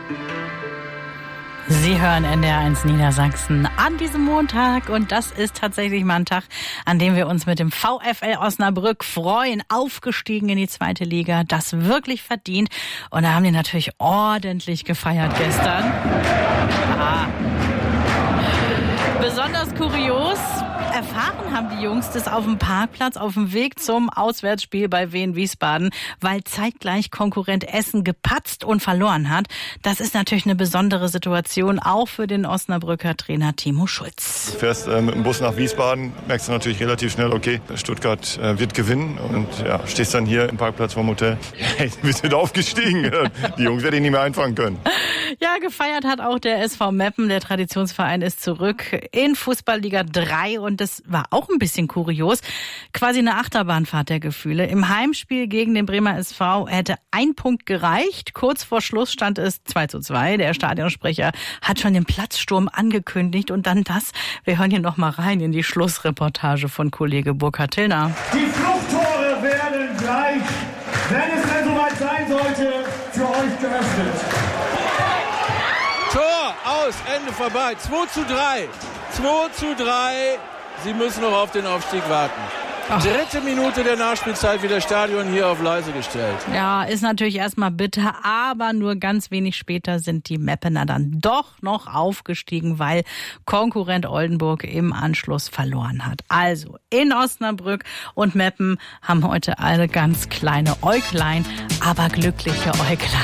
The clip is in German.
Sie hören NDR1 Niedersachsen an diesem Montag und das ist tatsächlich mal ein Tag, an dem wir uns mit dem VfL Osnabrück freuen, aufgestiegen in die 2. Liga, das wirklich verdient und da haben die natürlich ordentlich gefeiert gestern. Besonders kurios erfahren haben die Jungs das auf dem Parkplatz auf dem Weg zum Auswärtsspiel bei Wien Wiesbaden, weil zeitgleich Konkurrent Essen gepatzt und verloren hat. Das ist natürlich eine besondere Situation, auch für den Osnabrücker Trainer Timo Schulz. Du fährst mit dem Bus nach Wiesbaden, merkst du natürlich relativ schnell, okay, Stuttgart wird gewinnen und ja, stehst dann hier im Parkplatz vom Hotel. Ja, wir sind aufgestiegen. Die Jungs werden ihn nicht mehr einfangen können. Ja, gefeiert hat auch der SV Meppen. Der Traditionsverein ist zurück in Fußballliga 3 und das war auch ein bisschen kurios. Quasi eine Achterbahnfahrt der Gefühle. Im Heimspiel gegen den Bremer SV hätte ein Punkt gereicht. Kurz vor Schluss stand es 2:2. Der Stadionsprecher hat schon den Platzsturm angekündigt und dann das. Wir hören hier noch mal rein in die Schlussreportage von Kollege Burkhard Tillner. Die Fluchttore werden gleich, wenn es denn soweit sein sollte, für euch geöffnet. Tor, aus, Ende vorbei. 2:3. 2:3. Sie müssen noch auf den Aufstieg warten. Ach. 3. Minute der Nachspielzeit wird das Stadion hier auf leise gestellt. Ja, ist natürlich erstmal bitter, aber nur ganz wenig später sind die Meppener dann doch noch aufgestiegen, weil Konkurrent Oldenburg im Anschluss verloren hat. Also in Osnabrück und Meppen haben heute alle ganz kleine Äuglein, aber glückliche Äuglein.